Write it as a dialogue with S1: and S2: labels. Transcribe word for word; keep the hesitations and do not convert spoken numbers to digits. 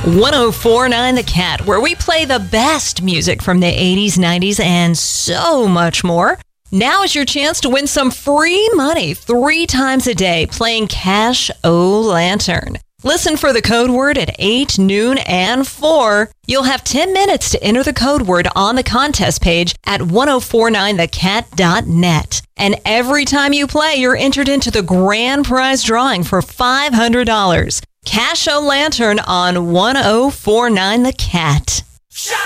S1: one oh four point nine The Cat, where we play the best music from the eighties, nineties, and so much more. Now is your chance to win some free money three times a day playing Cash O Lantern. Listen for the code word at eight, noon, and four. You'll have ten minutes to enter the code word on the contest page at ten forty-nine the cat dot net. And every time you play, you're entered into the grand prize drawing for five hundred dollars. Cash O Lantern on ten forty-nine The Cat.